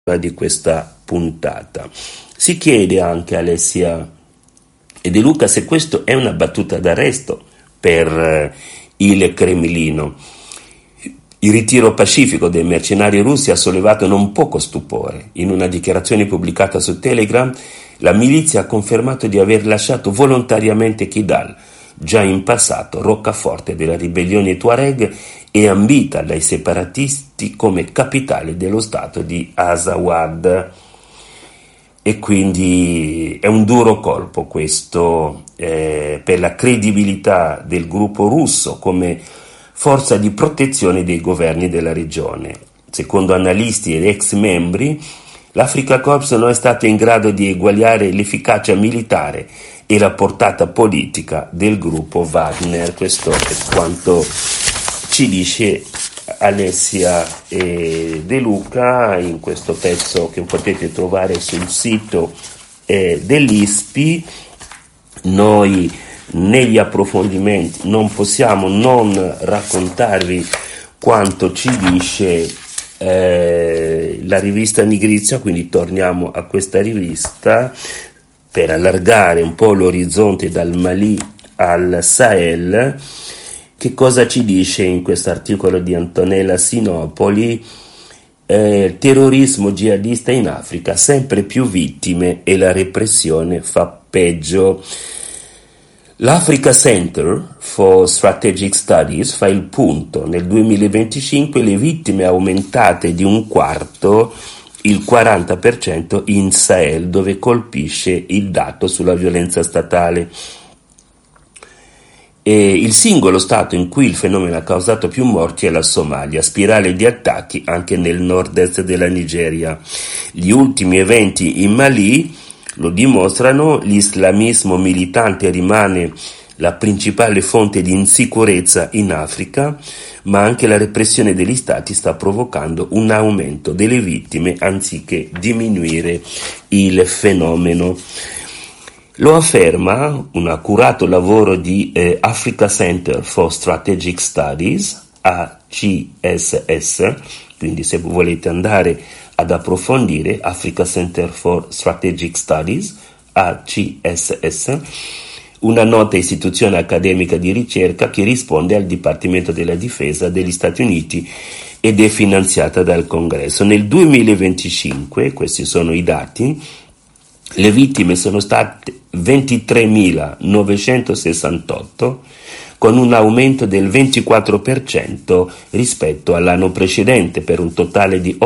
di questa puntata. Si chiede anche a Alessia e De Luca se questo è una battuta d'arresto per il Cremlino. Il ritiro pacifico dei mercenari russi ha sollevato non poco stupore. In una dichiarazione pubblicata su Telegram, la milizia ha confermato di aver lasciato volontariamente Kidal, già in passato roccaforte della ribellione Tuareg e ambita dai separatisti come capitale dello stato di Azawad. E quindi è un duro colpo questo per la credibilità del gruppo russo come forza di protezione dei governi della regione. Secondo analisti ed ex membri, l'Africa Corps non è stata in grado di eguagliare l'efficacia militare e la portata politica del gruppo Wagner. Questo è quanto ci dice Alessia e De Luca in questo pezzo che potete trovare sul sito dell'ISPI. Noi negli approfondimenti non possiamo non raccontarvi quanto ci dice la rivista Nigrizia, quindi torniamo a questa rivista per allargare un po' l'orizzonte dal Mali al Sahel. Che cosa ci dice in questo articolo di Antonella Sinopoli? Terrorismo jihadista in Africa, sempre più vittime e la repressione fa peggio. L'Africa Center for Strategic Studies fa il punto: nel 2025 le vittime aumentate di un quarto, il 40% in Sahel, dove colpisce il dato sulla violenza statale. E il singolo stato in cui il fenomeno ha causato più morti è la Somalia, spirale di attacchi anche nel nord-est della Nigeria. Gli ultimi eventi in Mali lo dimostrano, l'islamismo militante rimane la principale fonte di insicurezza in Africa, ma anche la repressione degli stati sta provocando un aumento delle vittime anziché diminuire il fenomeno. Lo afferma un accurato lavoro di Africa Center for Strategic Studies, ACSS, quindi se volete andare ad approfondire, Africa Center for Strategic Studies, ACSS, una nota istituzione accademica di ricerca che risponde al Dipartimento della Difesa degli Stati Uniti ed è finanziata dal Congresso. Nel 2025, questi sono i dati, le vittime sono state 23.968, con un aumento del 24% rispetto all'anno precedente, per un totale di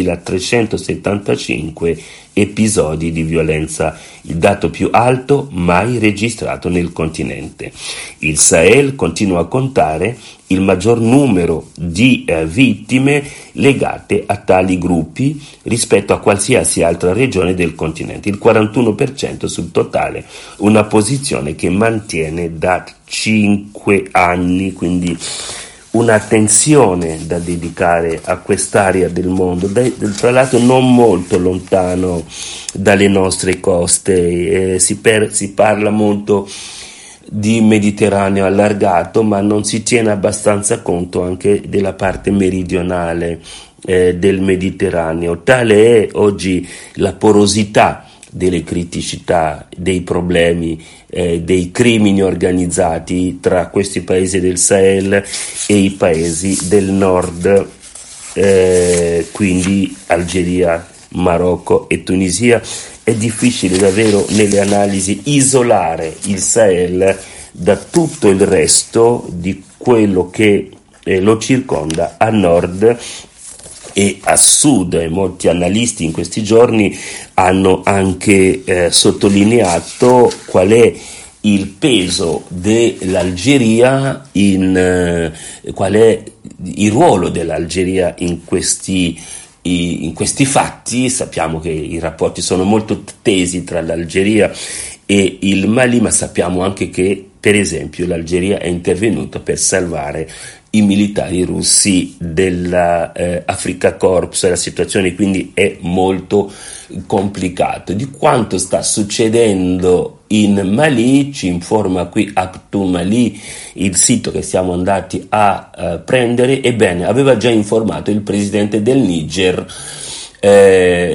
8.375 episodi di violenza, il dato più alto mai registrato nel continente. Il Sahel continua a contare il maggior numero di vittime legate a tali gruppi rispetto a qualsiasi altra regione del continente, il 41% sul totale, una posizione che mantiene da 5 anni, quindi un'attenzione da dedicare a quest'area del mondo, tra l'altro non molto lontano dalle nostre coste. Si parla molto di Mediterraneo allargato, ma non si tiene abbastanza conto anche della parte meridionale del Mediterraneo. Tale è oggi la porosità delle criticità, dei problemi, dei crimini organizzati tra questi paesi del Sahel e i paesi del nord, quindi Algeria, Marocco e Tunisia. È difficile davvero nelle analisi isolare il Sahel da tutto il resto di quello che lo circonda a nord e a sud, e molti analisti in questi giorni hanno anche sottolineato qual è il peso dell'Algeria, qual è il ruolo dell'Algeria in questi fatti. Sappiamo che i rapporti sono molto tesi tra l'Algeria e il Mali, ma sappiamo anche che, per esempio, l'Algeria è intervenuta per salvare i militari russi della Africa Corps. La situazione quindi è molto complicata. Di quanto sta succedendo in Mali ci informa qui Actu Mali, il sito che siamo andati a prendere. Ebbene, aveva già informato il presidente del Niger